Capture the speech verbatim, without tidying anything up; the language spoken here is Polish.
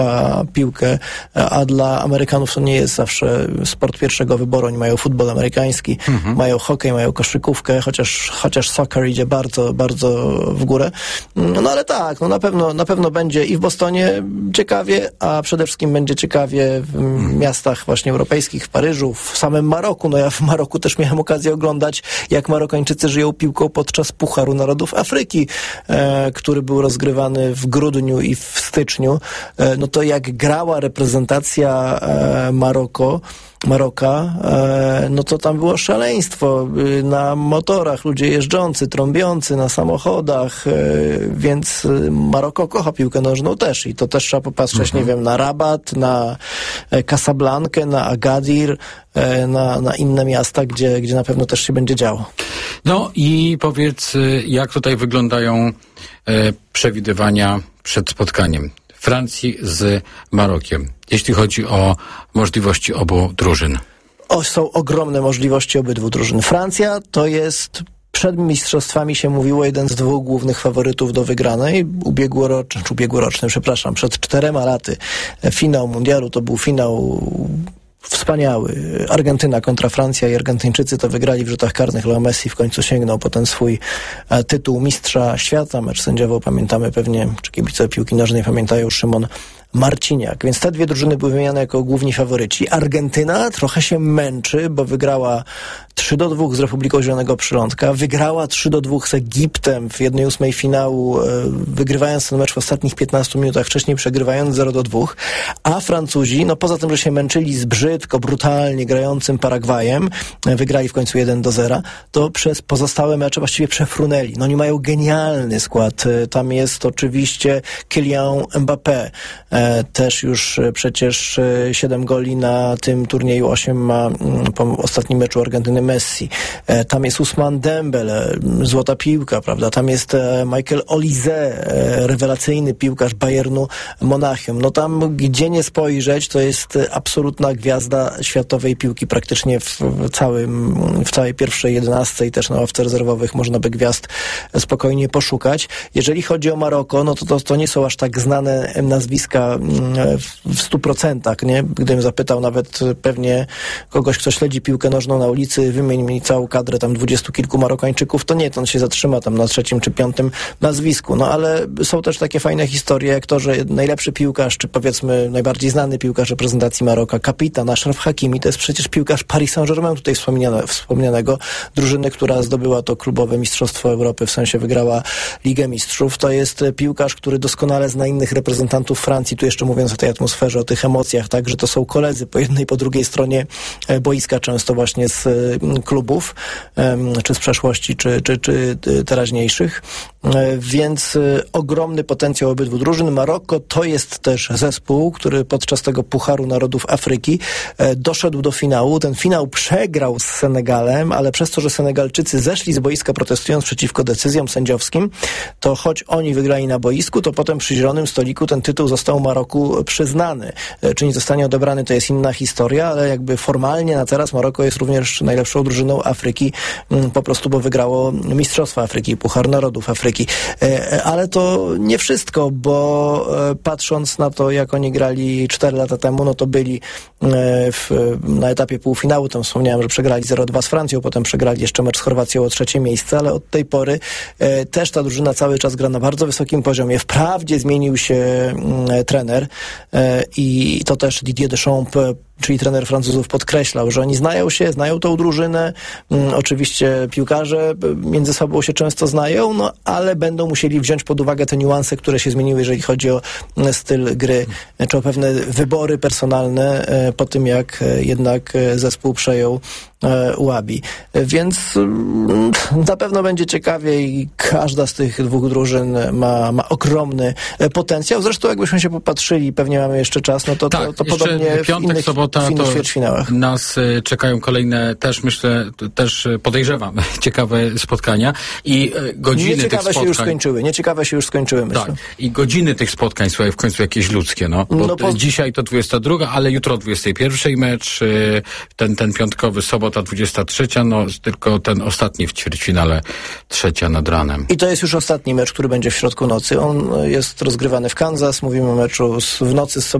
piłkę, a dla Amerykanów to nie jest zawsze sport pierwszego wyboru. Oni mają futbol amerykański, mhm. mają hokej, mają koszykówkę, chociaż, chociaż soccer idzie bardzo, bardzo w górę. No ale tak, no na pewno, na pewno będzie i w Bostonie ciekawie, a przede wszystkim będzie ciekawie w mhm. miastach właśnie europejskich, w Paryżu, w samym Maroku. No ja w Maroku też miałem okazję oglądać, jak Marokańczycy żyją piłką podczas Pucharu Narodów Afryki, e, który był rozgrywany w grudniu i w styczniu. E, no to jak grała reprezentacja e, Maroko, Maroka, e, no to tam było szaleństwo. E, na motorach ludzie jeżdżący, trąbiący, na samochodach, e, więc Maroko kocha piłkę nożną też i to też trzeba popatrzeć, mhm. nie wiem, na Rabat, na Casablankę, na Agadir, e, na, na inne miasta, gdzie, gdzie na pewno też się będzie działo. No i powiedz, jak tutaj wyglądają e, przewidywania przed spotkaniem Francji z Marokiem, jeśli chodzi o możliwości obu drużyn? O, są ogromne możliwości obydwu drużyn. Francja to jest, przed mistrzostwami się mówiło, jeden z dwóch głównych faworytów do wygranej. Ubiegłoroczny, czy ubiegłoroczny, przepraszam, przed czterema laty finał mundialu to był finał wspaniały. Argentyna kontra Francja i Argentyńczycy to wygrali w rzutach karnych. Leo Messi w końcu sięgnął po ten swój e, tytuł mistrza świata. Mecz sędziował, pamiętamy pewnie, czy kibice piłki nożnej pamiętają, Szymon Marciniak. Więc te dwie drużyny były wymieniane jako główni faworyci. Argentyna trochę się męczy, bo wygrała trzy do dwóch z Republiką Zielonego Przylądka, wygrała trzy do dwóch z Egiptem w jednej ósmej finału, wygrywając ten mecz w ostatnich piętnastu minutach, wcześniej przegrywając zero do dwóch, a Francuzi, no poza tym, że się męczyli z brzydko, brutalnie grającym Paragwajem, wygrali w końcu jeden do zera, to przez pozostałe mecze właściwie przefrunęli. No oni mają genialny skład. Tam jest oczywiście Kylian Mbappé, też już przecież siedem goli na tym turnieju, osiem ma po ostatnim meczu Argentyny Messi. Tam jest Ousmane Dembele, złota piłka, prawda? Tam jest Michael Olise, rewelacyjny piłkarz Bayernu Monachium. No tam, gdzie nie spojrzeć, to jest absolutna gwiazda światowej piłki. Praktycznie w całym, w całej pierwszej jedenastce i też na ławce rezerwowych można by gwiazd spokojnie poszukać. Jeżeli chodzi o Maroko, no to to, to nie są aż tak znane nazwiska w stu procentach, nie? Gdybym zapytał nawet pewnie kogoś, kto śledzi piłkę nożną na ulicy, wymień mi całą kadrę tam dwudziestu kilku Marokańczyków, to nie, to on się zatrzyma tam na trzecim czy piątym nazwisku. No ale są też takie fajne historie, jak to, że najlepszy piłkarz, czy powiedzmy najbardziej znany piłkarz reprezentacji Maroka, kapitan Achraf Hakimi, to jest przecież piłkarz Paris Saint-Germain, tutaj wspomniane, wspomnianego, drużyny, która zdobyła to klubowe Mistrzostwo Europy, w sensie wygrała Ligę Mistrzów. To jest piłkarz, który doskonale zna innych reprezentantów Francji, tu jeszcze mówiąc o tej atmosferze, o tych emocjach, tak, że to są koledzy po jednej, po drugiej stronie boiska, często właśnie z klubów, czy z przeszłości, czy, czy, czy teraźniejszych. Więc ogromny potencjał obydwu drużyn. Maroko to jest też zespół, który podczas tego Pucharu Narodów Afryki doszedł do finału. Ten finał przegrał z Senegalem, ale przez to, że Senegalczycy zeszli z boiska protestując przeciwko decyzjom sędziowskim, to choć oni wygrali na boisku, to potem przy zielonym stoliku ten tytuł został Maroku przyznany. Czy nie zostanie odebrany, to jest inna historia, ale jakby formalnie na teraz Maroko jest również najlepszą drużyną Afryki, po prostu, bo wygrało Mistrzostwa Afryki, Puchar Narodów Afryki. Ale to nie wszystko, bo patrząc na to, jak oni grali cztery lata temu, no to byli w, na etapie półfinału, tam wspomniałem, że przegrali zero dwa z Francją, potem przegrali jeszcze mecz z Chorwacją o trzecie miejsce, ale od tej pory też ta drużyna cały czas gra na bardzo wysokim poziomie. Wprawdzie zmienił się trener i to też Didier Deschamps, czyli trener Francuzów, podkreślał, że oni znają się, znają tą drużynę. Um, oczywiście piłkarze między sobą się często znają, no ale będą musieli wziąć pod uwagę te niuanse, które się zmieniły, jeżeli chodzi o styl gry, czy o pewne wybory personalne e, po tym, jak e, jednak e, zespół przejął e, Łabi. E, więc m, na pewno będzie ciekawie i każda z tych dwóch drużyn ma, ma ogromny e, potencjał. Zresztą jakbyśmy się popatrzyli, pewnie mamy jeszcze czas, no to, tak, to, to podobnie w piątek, innych, sobota, w innych to ćwierćfinałach. Nas y, czekają kolejne, też myślę, też podejrzewam, ciekawe spotkania i y, godziny tych spotkań. Nieciekawe się już skończyły, nieciekawe się już skończyły, myślę. Tak, i godziny tych spotkań, słuchaj, w końcu jakieś ludzkie, no. Bo no po... dzisiaj to dwudziesta druga, ale jutro o dwudziestej pierwszej mecz, y, ten, ten piątkowy, sobota sobota dwudziesta trzecia, no tylko ten ostatni w ćwierćfinale trzecia nad ranem. I to jest już ostatni mecz, który będzie w środku nocy. On jest rozgrywany w Kansas. Mówimy o meczu z, w nocy z